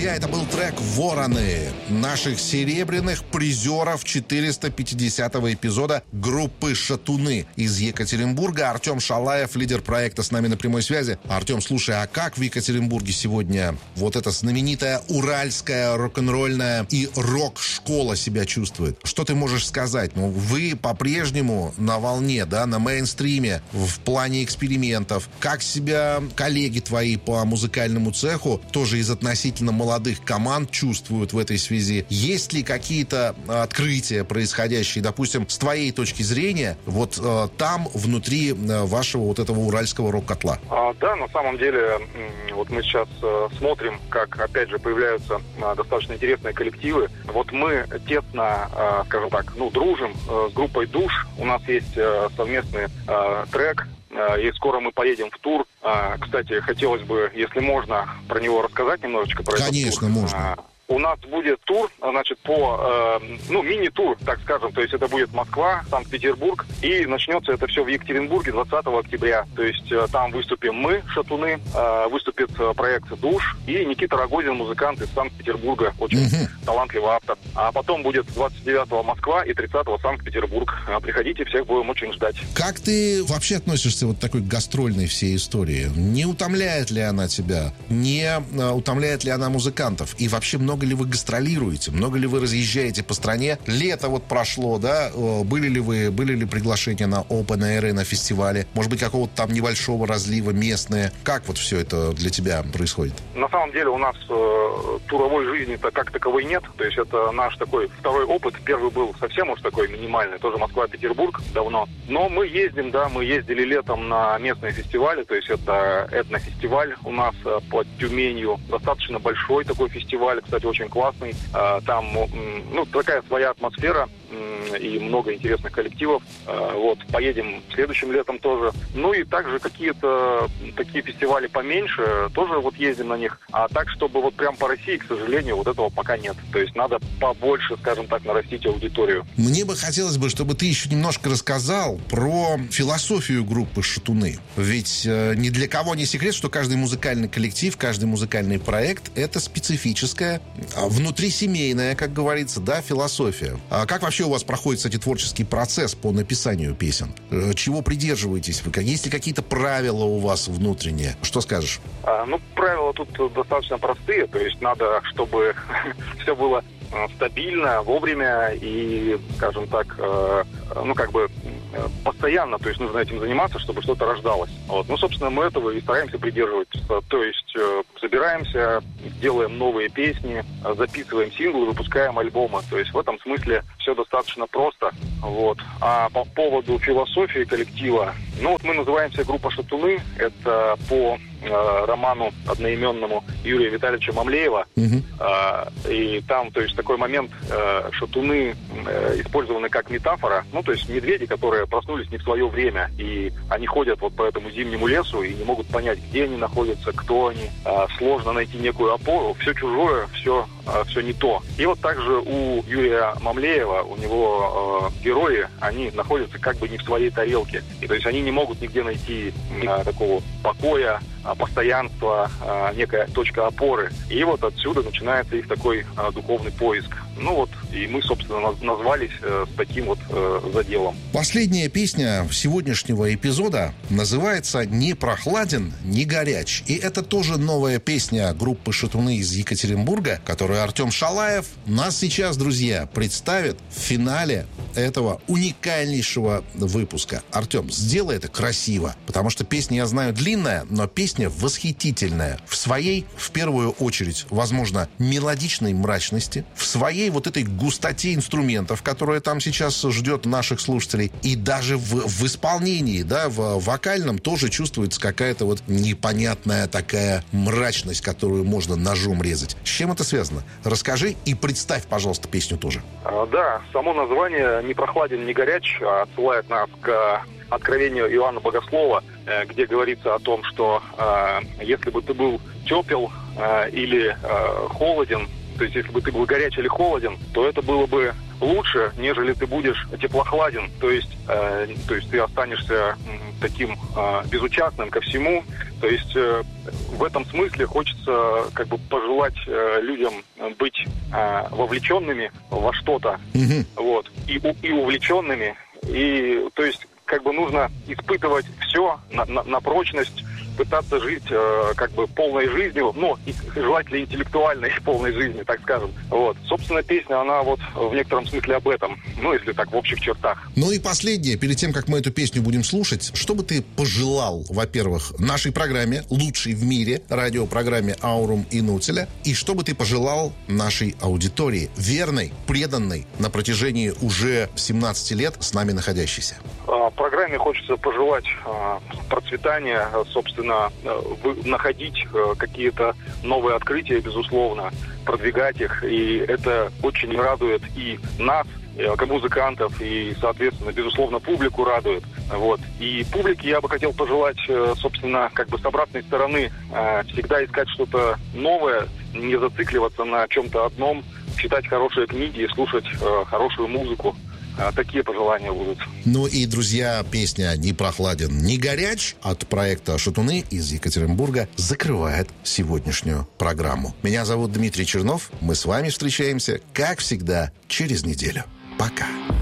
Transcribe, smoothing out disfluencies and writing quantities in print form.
друзья, это был трек «Вороны» наших серебряных призеров 450-го эпизода группы «Шатуны» из Екатеринбурга. Артем Шалаев, лидер проекта, с нами на прямой связи. Артем, слушай, а как в Екатеринбурге сегодня вот эта знаменитая уральская рок-н-ролльная и рок-школа себя чувствует? Что ты можешь сказать? Ну, вы по-прежнему на волне, да, на мейнстриме в плане экспериментов. Как себя коллеги твои по музыкальному цеху, тоже из относительно молодых команд, чувствуют в этой связи? Есть ли какие-то открытия, происходящие, допустим, с твоей точки зрения, вот там, внутри вашего вот этого уральского рок-котла? Да, на самом деле, вот мы сейчас смотрим, как, опять же, появляются достаточно интересные коллективы. Вот мы тесно, скажем так, дружим с группой «Душ». У нас есть совместный трек, и скоро мы поедем в тур. Кстати, хотелось бы, если можно, про него рассказать немножечко. Про Конечно, этот тур. можно. У нас будет тур, значит, мини-тур, так скажем. То есть это будет Москва, Санкт-Петербург. И начнется это все в Екатеринбурге 20 октября. То есть там выступим мы, «Шатуны», выступит проект «Душ» и Никита Рогозин, музыкант из Санкт-Петербурга. Очень талантливый автор. А потом будет 29-го Москва и 30-го Санкт-Петербург. Приходите, всех будем очень ждать. Как ты вообще относишься вот к такой гастрольной всей истории? Не утомляет ли она тебя? Не утомляет ли она музыкантов? И вообще много ли вы гастролируете? Много ли вы разъезжаете по стране? Лето вот прошло, да? Были ли приглашения на Open Air, на фестивале? Может быть, какого-то там небольшого разлива местное? Как вот все это для тебя происходит? На самом деле у нас туровой жизни-то как таковой нет. То есть это наш такой второй опыт. Первый был совсем уж такой минимальный. Тоже Москва-Петербург давно. Но мы ездим, да, мы ездили летом на местные фестивали. То есть это этнофестиваль у нас под Тюменью. Достаточно большой такой фестиваль, кстати, очень классный. Там, такая своя атмосфера и много интересных коллективов. Вот, поедем следующим летом тоже. Ну и также какие-то такие фестивали поменьше, тоже вот ездим на них. А так, чтобы вот прям по России, к сожалению, вот этого пока нет. То есть надо побольше, скажем так, нарастить аудиторию. Мне бы хотелось бы, чтобы ты еще немножко рассказал про философию группы «Шатуны». Ведь ни для кого не секрет, что каждый музыкальный коллектив, каждый музыкальный проект — это специфическая, внутрисемейная, как говорится, да, философия. А как вообще у вас проходит, кстати, творческий процесс по написанию песен? Чего придерживаетесь вы? Есть ли какие-то правила у вас внутренние? Что скажешь? Правила тут достаточно простые. То есть надо, чтобы все было стабильно, вовремя и, скажем так, постоянно, то есть нужно этим заниматься, чтобы что-то рождалось. Вот. Собственно, мы этого и стараемся придерживаться. То есть собираемся, делаем новые песни, записываем синглы, выпускаем альбомы. То есть в этом смысле все достаточно просто. Вот. А по поводу философии коллектива, мы называемся группа «Шатуны». Это по роману одноименному Юрия Витальевича Мамлеева. И там, то есть, такой момент, шатуны использованы как метафора. То есть медведи, которые проснулись не в свое время, и они ходят вот по этому зимнему лесу и не могут понять, где они находятся, кто они. Сложно найти некую опору. Все чужое, все не то. И вот также у Юрия Мамлеева, у него герои, они находятся как бы не в своей тарелке. И то есть они не могут нигде найти такого покоя, постоянства, некая точка опоры. И вот отсюда начинается их такой духовный поиск. И мы, собственно, назвались с таким вот заделом. Последняя песня сегодняшнего эпизода называется «Не прохладен, не горяч». И это тоже новая песня группы «Шатуны» из Екатеринбурга, которую Артем Шалаев нас сейчас, друзья, представит в финале этого уникальнейшего выпуска. Артем, сделай это красиво, потому что песня, я знаю, длинная, но песня восхитительная. В своей, в первую очередь, возможно, мелодичной мрачности, в своей вот этой густоте инструментов, которая там сейчас ждет наших слушателей, и даже в исполнении, да, в вокальном тоже чувствуется какая-то вот непонятная такая мрачность, которую можно ножом резать. С чем это связано? Расскажи и представь, пожалуйста, песню тоже. Да, само название «Не прохладен, не горяч» отсылает нас к откровению Иоанна Богослова, где говорится о том, что если бы ты был тепел или холоден, то есть если бы ты был горяч или холоден, то это было бы лучше, нежели ты будешь теплохладен, то есть ты останешься таким безучастным ко всему. То есть в этом смысле хочется как бы пожелать людям быть вовлеченными во что-то, вот, и увлеченными, и то есть как бы нужно испытывать все на прочность, пытаться жить как бы полной жизнью, но и желательно интеллектуальной полной жизнью, так скажем. Вот. Собственно, песня, она вот в некотором смысле об этом, ну, если так, в общих чертах. Ну и последнее, перед тем, как мы эту песню будем слушать, что бы ты пожелал, во-первых, нашей программе, лучшей в мире, радиопрограмме «Аурум Инутиля», и что бы ты пожелал нашей аудитории, верной, преданной на протяжении уже 17 лет с нами находящейся? Программе хочется пожелать процветания, собственно, находить какие-то новые открытия, безусловно, продвигать их. И это очень радует и нас, как музыкантов, и, соответственно, безусловно, публику радует. Вот. И публике я бы хотел пожелать, собственно, как бы с обратной стороны всегда искать что-то новое, не зацикливаться на чем-то одном, читать хорошие книги, слушать хорошую музыку. Такие пожелания будут. Ну и, друзья, песня «Не прохладен, не горяч» от проекта «Шатуны» из Екатеринбурга закрывает сегодняшнюю программу. Меня зовут Дмитрий Чернов. Мы с вами встречаемся, как всегда, через неделю. Пока.